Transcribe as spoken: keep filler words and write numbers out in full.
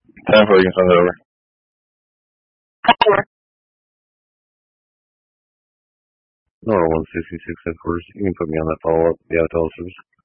ten four, you can send it over. No, one sixty-six headquarters. You can put me on that follow up. Yeah, tell us.